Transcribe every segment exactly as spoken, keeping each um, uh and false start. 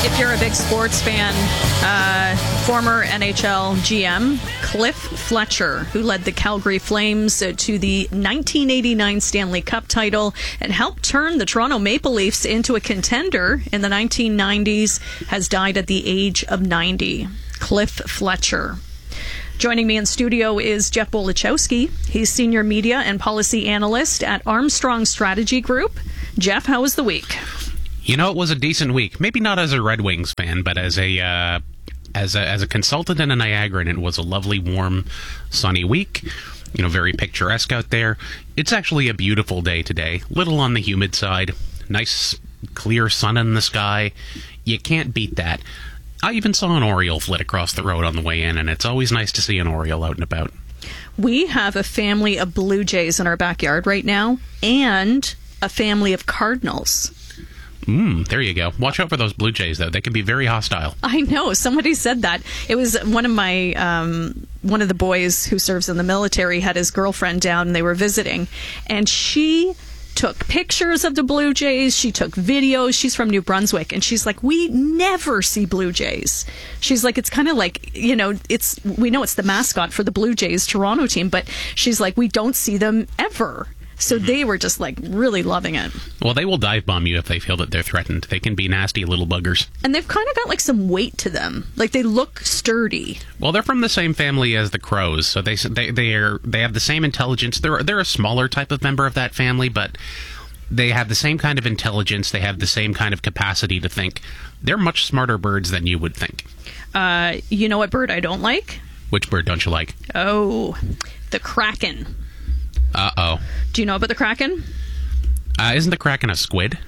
If you're a big sports fan, uh, former N H L G M Cliff Fletcher, who led the Calgary Flames to the nineteen eighty-nine Stanley Cup title and helped turn the Toronto Maple Leafs into a contender in the nineteen nineties, has died at the age of ninety. Cliff Fletcher. Joining me in studio is Jeff Bolichowski. He's Senior Media and Policy Analyst at Armstrong Strategy Group. Jeff, how was the week? You know, it was a decent week. Maybe not as a Red Wings fan, but as a uh, as a as a consultant and a Niagaran, it was a lovely, warm, sunny week. You know, very picturesque out there. It's actually a beautiful day today. Little on the humid side. Nice, clear sun in the sky. You can't beat that. I even saw an oriole flit across the road on the way in, and it's always nice to see an oriole out and about. We have a family of blue jays in our backyard right now, and a family of cardinals. Mm, there you go. Watch out for those blue jays, though. They can be very hostile. I know. Somebody said that. It was one of my, um, one of the boys who serves in the military had his girlfriend down, and they were visiting, and she took pictures of the blue jays. She took videos. She's from New Brunswick, and she's like, we never see blue jays. She's like, it's kind of like, you know, it's, we know it's the mascot for the Blue Jays Toronto team, but she's like, we don't see them ever. So they were just, like, really loving it. Well, they will dive bomb you if they feel that they're threatened. They can be nasty little buggers. And they've kind of got, like, some weight to them. Like, they look sturdy. Well, they're from the same family as the crows, so they they they are they have the same intelligence. They're they're a smaller type of member of that family, but they have the same kind of intelligence. They have the same kind of capacity to think. They're much smarter birds than you would think. Uh, you know what bird I don't like? Which bird don't you like? Oh, the kraken. Uh-oh. Do you know about the kraken? Uh, isn't the kraken a squid?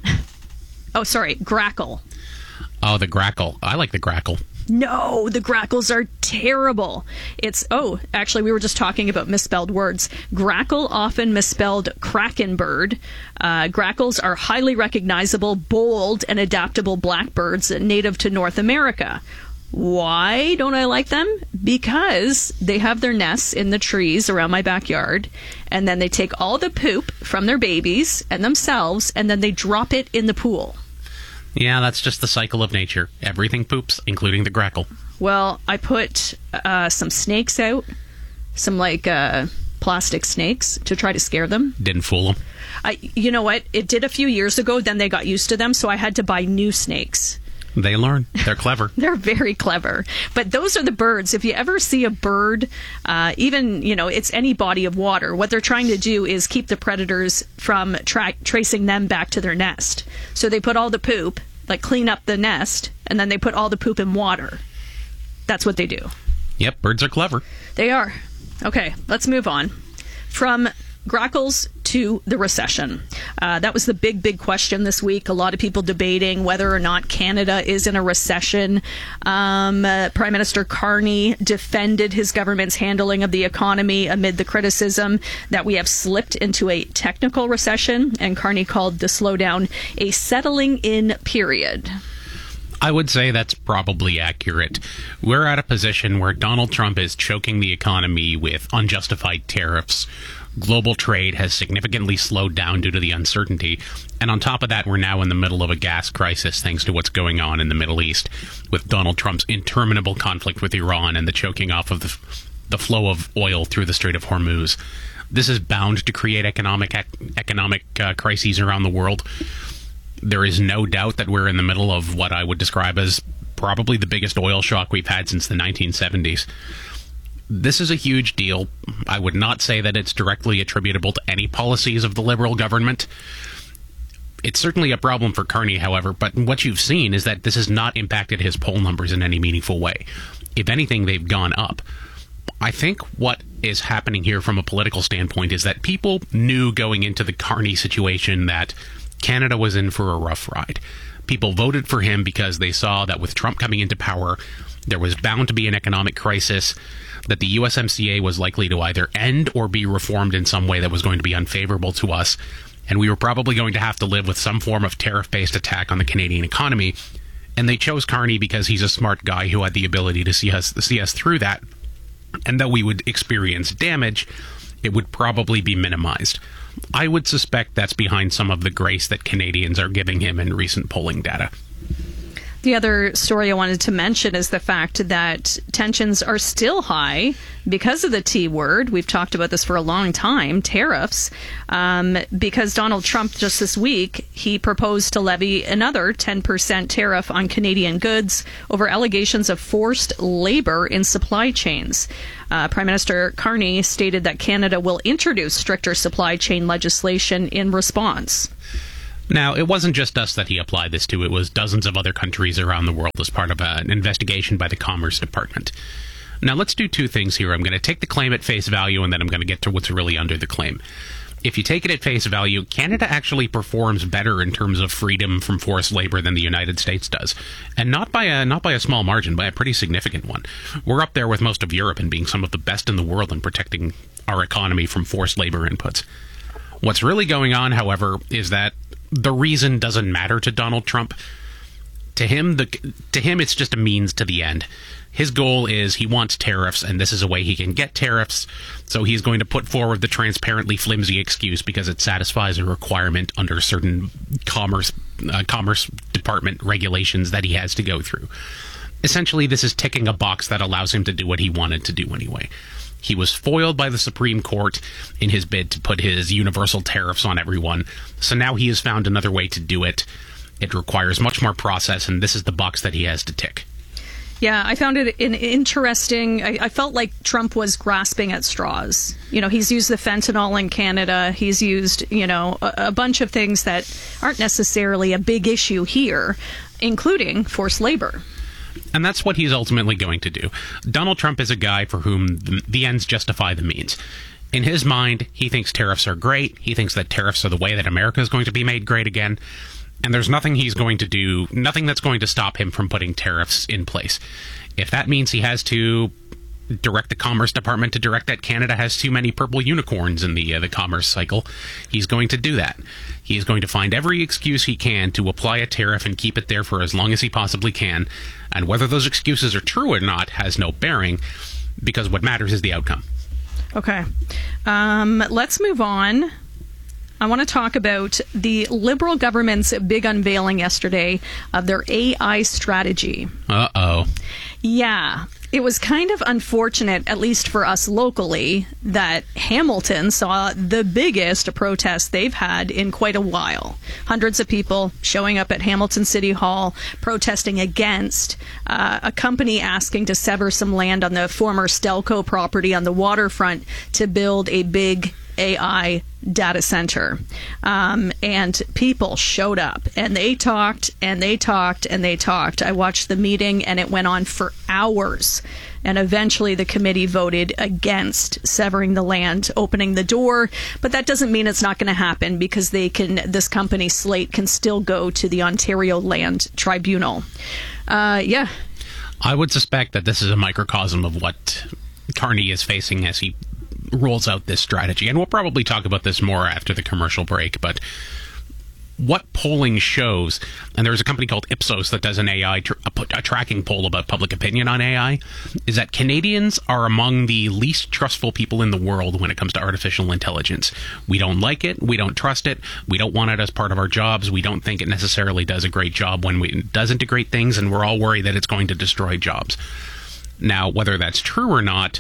Oh, sorry, grackle. Oh, the grackle. I like the grackle. No, the grackles are terrible. It's, oh, actually, we were just talking about misspelled words. Grackle, often misspelled kraken bird. Uh, grackles are highly recognizable, bold, and adaptable blackbirds native to North America. Why don't I like them? Because they have their nests in the trees around my backyard, and then they take all the poop from their babies and themselves, and then they drop it in the pool. Yeah, that's just the cycle of nature. Everything poops, including the grackle. Well, I put uh, some snakes out, some like uh, plastic snakes, to try to scare them. Didn't fool them. I, you know what? It did a few years ago, then they got used to them, so I had to buy new snakes. They learn. They're clever. They're very clever. But those are the birds. If you ever see a bird, uh, even, you know, it's any body of water, what they're trying to do is keep the predators from tra- tracing them back to their nest. So they put all the poop, like clean up the nest, and then they put all the poop in water. That's what they do. Yep, birds are clever. They are. Okay, let's move on. From grackles to the recession. Uh, that was the big, big question this week. A lot of people debating whether or not Canada is in a recession. Um, uh, Prime Minister Carney defended his government's handling of the economy amid the criticism that we have slipped into a technical recession, and Carney called the slowdown a settling in period. I would say that's probably accurate. We're at a position where Donald Trump is choking the economy with unjustified tariffs. Global trade has significantly slowed down due to the uncertainty. And on top of that, we're now in the middle of a gas crisis thanks to what's going on in the Middle East, with Donald Trump's interminable conflict with Iran and the choking off of the, the flow of oil through the Strait of Hormuz. This is bound to create economic economic uh, crises around the world. There is no doubt that we're in the middle of what I would describe as probably the biggest oil shock we've had since the nineteen seventies. This is a huge deal. I would not say that it's directly attributable to any policies of the Liberal government. It's certainly a problem for Carney, however, but what you've seen is that this has not impacted his poll numbers in any meaningful way. If anything, they've gone up. I think what is happening here from a political standpoint is that people knew going into the Carney situation that Canada was in for a rough ride. People voted for him because they saw that with Trump coming into power, there was bound to be an economic crisis, that the U S M C A was likely to either end or be reformed in some way that was going to be unfavorable to us, and we were probably going to have to live with some form of tariff-based attack on the Canadian economy. And they chose Carney because he's a smart guy who had the ability to see us, see us through that, and that we would experience damage, it would probably be minimized. I would suspect that's behind some of the grace that Canadians are giving him in recent polling data. The other story I wanted to mention is the fact that tensions are still high because of the T word. We've talked about this for a long time, tariffs, um, because Donald Trump just this week, he proposed to levy another ten percent tariff on Canadian goods over allegations of forced labor in supply chains. Uh, Prime Minister Carney stated that Canada will introduce stricter supply chain legislation in response. Now, it wasn't just us that he applied this to. It was dozens of other countries around the world as part of an investigation by the Commerce Department. Now, let's do two things here. I'm going to take the claim at face value, and then I'm going to get to what's really under the claim. If you take it at face value, Canada actually performs better in terms of freedom from forced labor than the United States does. And not by a not by a small margin, by a pretty significant one. We're up there with most of Europe in being some of the best in the world in protecting our economy from forced labor inputs. What's really going on, however, is that the reason doesn't matter to Donald Trump. To him, the to him, it's just a means to the end. His goal is he wants tariffs, and this is a way he can get tariffs. So he's going to put forward the transparently flimsy excuse because it satisfies a requirement under certain commerce uh, commerce department regulations that he has to go through. Essentially, this is ticking a box that allows him to do what he wanted to do anyway. He was foiled by the Supreme Court in his bid to put his universal tariffs on everyone. So now he has found another way to do it. It requires much more process, and this is the box that he has to tick. Yeah, I found it an interesting. I, I felt like Trump was grasping at straws. You know, he's used the fentanyl in Canada. He's used, you know, a, a bunch of things that aren't necessarily a big issue here, including forced labor. And that's what he's ultimately going to do. Donald Trump is a guy for whom the, the ends justify the means. In his mind, he thinks tariffs are great. He thinks that tariffs are the way that America is going to be made great again. And there's nothing he's going to do, nothing that's going to stop him from putting tariffs in place. If that means he has to direct the Commerce Department to direct that Canada has too many purple unicorns in the uh, the commerce cycle, he's going to do that. He's going to find every excuse he can to apply a tariff and keep it there for as long as he possibly can. And whether those excuses are true or not has no bearing, because what matters is the outcome. Okay. Um, let's move on. I want to talk about the Liberal government's big unveiling yesterday of their A I strategy. Uh-oh. Yeah. It was kind of unfortunate, at least for us locally, that Hamilton saw the biggest protest they've had in quite a while. Hundreds of people showing up at Hamilton City Hall protesting against uh, a company asking to sever some land on the former Stelco property on the waterfront to build a big A I data center. Um, and people showed up and they talked and they talked and they talked. I watched the meeting and it went on for hours. And eventually the committee voted against severing the land, opening the door. But that doesn't mean it's not going to happen, because they can, this company Slate can still go to the Ontario Land Tribunal. Uh, yeah. I would suspect that this is a microcosm of what Carney is facing as he rolls out this strategy. And we'll probably talk about this more after the commercial break, but what polling shows, and there's a company called Ipsos that does an A I, tr- a, a tracking poll about public opinion on A I, is that Canadians are among the least trustful people in the world when it comes to artificial intelligence. We don't like it. We don't trust it. We don't want it as part of our jobs. We don't think it necessarily does a great job when we, it does integrate things, and we're all worried that it's going to destroy jobs. Now, whether that's true or not,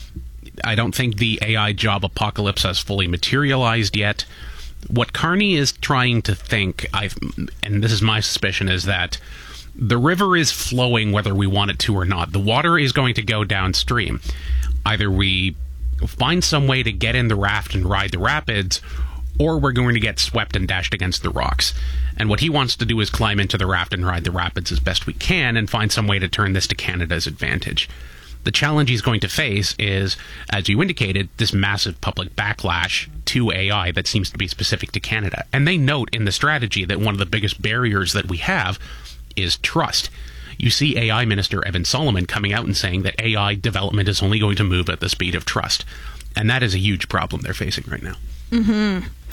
I don't think the A I job apocalypse has fully materialized yet. What Carney is trying to think, I've, and this is my suspicion, is that the river is flowing whether we want it to or not. The water is going to go downstream. Either we find some way to get in the raft and ride the rapids, or we're going to get swept and dashed against the rocks. And what he wants to do is climb into the raft and ride the rapids as best we can and find some way to turn this to Canada's advantage. The challenge he's going to face is, as you indicated, this massive public backlash to A I that seems to be specific to Canada. And they note in the strategy that one of the biggest barriers that we have is trust. You see A I Minister Evan Solomon coming out and saying that A I development is only going to move at the speed of trust. And that is a huge problem they're facing right now. Mm-hmm.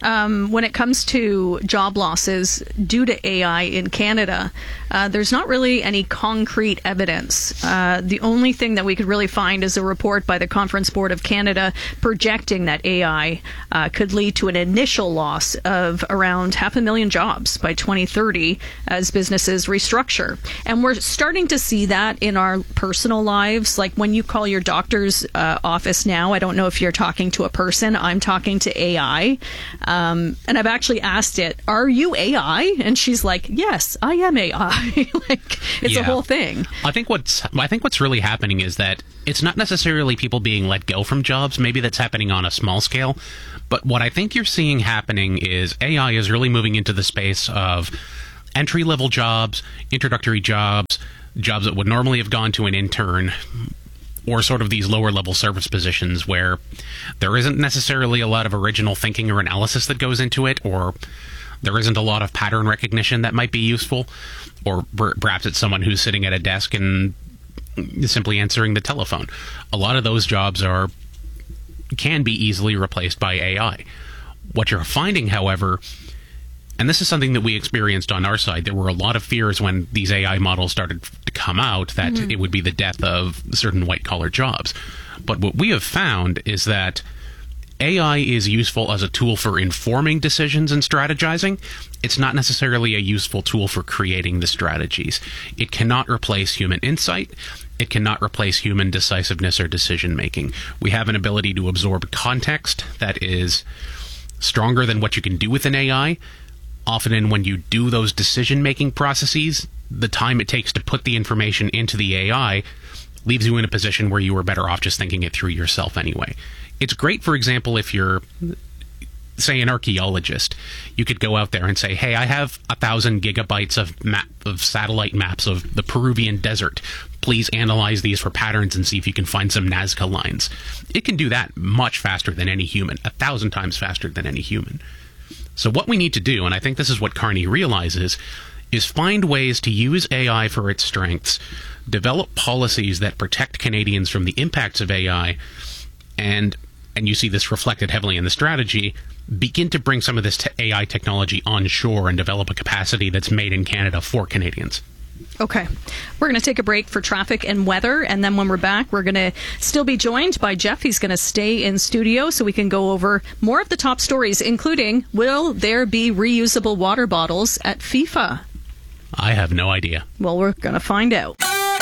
Um, when it comes to job losses due to A I in Canada, uh, there's not really any concrete evidence. Uh, the only thing that we could really find is a report by the Conference Board of Canada projecting that A I uh, could lead to an initial loss of around half a million jobs by twenty thirty as businesses restructure. And we're starting to see that in our personal lives. Like when you call your doctor's uh, office now, I don't know if you're talking to a person. I'm talking to A I. Um, and I've actually asked it, are you A I? And she's like, yes, I am A I. Like, it's yeah. a whole thing. I think what's I think what's really happening is that it's not necessarily people being let go from jobs. Maybe that's happening on a small scale. But what I think you're seeing happening is A I is really moving into the space of entry-level jobs, introductory jobs, jobs that would normally have gone to an intern, or sort of these lower-level service positions where there isn't necessarily a lot of original thinking or analysis that goes into it, or there isn't a lot of pattern recognition that might be useful, or perhaps it's someone who's sitting at a desk and simply answering the telephone. A lot of those jobs are can be easily replaced by A I. What you're finding, however, and this is something that we experienced on our side, there were a lot of fears when these A I models started to come out that mm-hmm. it would be the death of certain white-collar jobs. But what we have found is that A I is useful as a tool for informing decisions and strategizing. It's not necessarily a useful tool for creating the strategies. It cannot replace human insight. It cannot replace human decisiveness or decision-making. We have an ability to absorb context that is stronger than what you can do with an A I. Often when you do those decision-making processes, the time it takes to put the information into the A I leaves you in a position where you are better off just thinking it through yourself anyway. It's great, for example, if you're, say, an archaeologist. You could go out there and say, hey, I have a thousand gigabytes of map of satellite maps of the Peruvian desert. Please analyze these for patterns and see if you can find some Nazca lines. It can do that much faster than any human, a thousand times faster than any human. So what we need to do, and I think this is what Carney realizes, is find ways to use A I for its strengths, develop policies that protect Canadians from the impacts of A I, and and you see this reflected heavily in the strategy, begin to bring some of this A I technology onshore and develop a capacity that's made in Canada for Canadians. Okay. We're going to take a break for traffic and weather, and then when we're back, we're going to still be joined by Jeff. He's going to stay in studio so we can go over more of the top stories, including, will there be reusable water bottles at FIFA? I have no idea. Well, we're going to find out.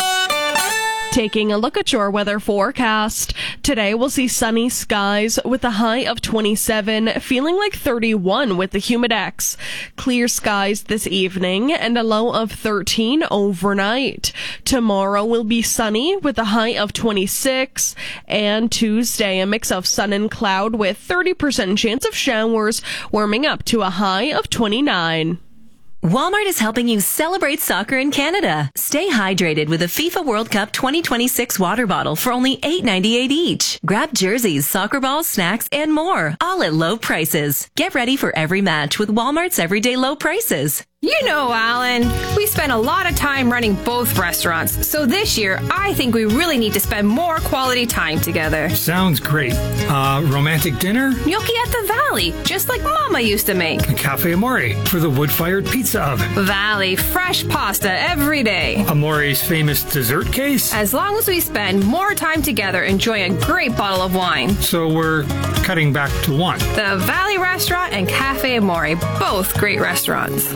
Taking a look at your weather forecast. Today we'll see sunny skies with a high of twenty-seven, feeling like thirty-one with the humidex. Clear skies this evening and a low of thirteen overnight. Tomorrow will be sunny with a high of twenty-six, and Tuesday a mix of sun and cloud with thirty percent chance of showers, warming up to a high of twenty-nine. Walmart is helping you celebrate soccer in Canada. Stay hydrated with a FIFA World Cup twenty twenty-six water bottle for only eight dollars and ninety-eight cents each. Grab jerseys, soccer balls, snacks, and more, all at low prices. Get ready for every match with Walmart's everyday low prices. You know, Alan, we spend a lot of time running both restaurants, so this year I think we really need to spend more quality time together. Sounds great. Uh, romantic dinner? Gnocchi at the Valley, just like Mama used to make. A Cafe Amore for the wood-fired pizza oven. Valley, fresh pasta every day. Amore's famous dessert case? As long as we spend more time together enjoying a great bottle of wine. So we're cutting back to one. The Valley Restaurant and Cafe Amore, both great restaurants.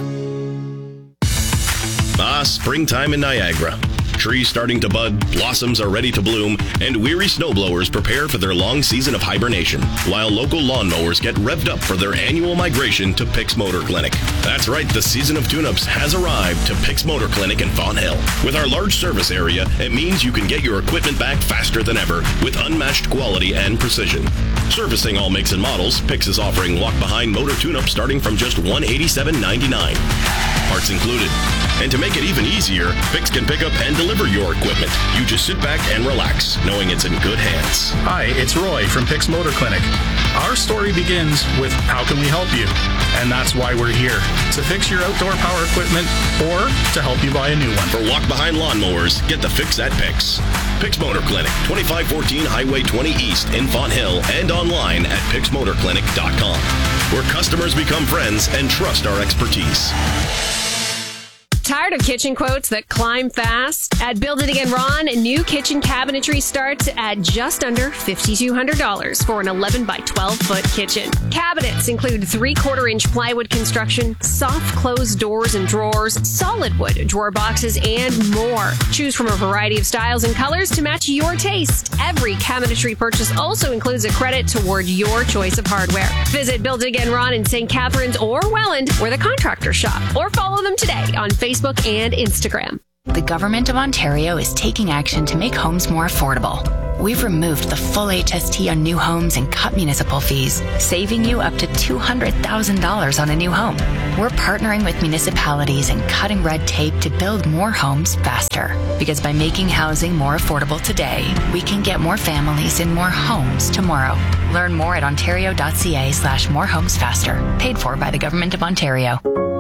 Ah, springtime in Niagara. Trees starting to bud, blossoms are ready to bloom, and weary snowblowers prepare for their long season of hibernation, while local lawnmowers get revved up for their annual migration to Picks Motor Clinic. That's right, the season of tune-ups has arrived to Picks Motor Clinic in Fonthill. With our large service area, it means you can get your equipment back faster than ever with unmatched quality and precision. Servicing all makes and models, Picks is offering walk-behind motor tune-ups starting from just one hundred eighty-seven dollars and ninety-nine cents. Parts included. And to make it even easier, Picks can pick up and deliver your equipment. You just sit back and relax, knowing it's in good hands. Hi, it's Roy from Picks Motor Clinic. Our story begins with how can we help you? And that's why we're here, to fix your outdoor power equipment or to help you buy a new one. For walk-behind lawnmowers, get the fix at Picks. Picks Motor Clinic, twenty-five fourteen Highway twenty East in Fonthill, and online at picks motor clinic dot com. where customers become friends and trust our expertise. Tired of kitchen quotes that climb fast? At Build It Again Ron, new kitchen cabinetry starts at just under five thousand two hundred dollars for an eleven by twelve foot kitchen. Cabinets include three-quarter inch plywood construction, soft closed doors and drawers, solid wood drawer boxes, and more. Choose from a variety of styles and colors to match your taste. Every cabinetry purchase also includes a credit toward your choice of hardware. Visit Build It Again Ron in Saint Catharines or Welland, where the contractors shop, or follow them today on Facebook and Instagram. The Government of Ontario is taking action to make homes more affordable. We've removed the full H S T on new homes and cut municipal fees, saving you up to two hundred thousand dollars on a new home. We're partnering with municipalities and cutting red tape to build more homes faster. Because by making housing more affordable today, we can get more families in more homes tomorrow. Learn more at ontario.ca slash more homes faster. Paid for by the Government of Ontario.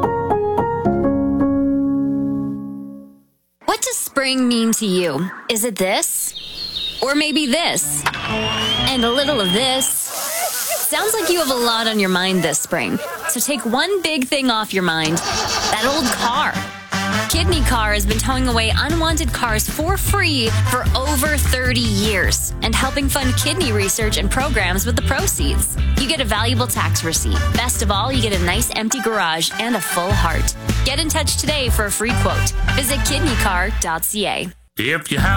What does spring mean to you? Is it this? Or maybe this? And a little of this? Sounds like you have a lot on your mind this spring. So take one big thing off your mind. That old car. Kidney Car has been towing away unwanted cars for free for over thirty years and helping fund kidney research and programs with the proceeds. You get a valuable tax receipt. Best of all, you get a nice empty garage and a full heart. Get in touch today for a free quote. Visit kidney car dot c a. If you have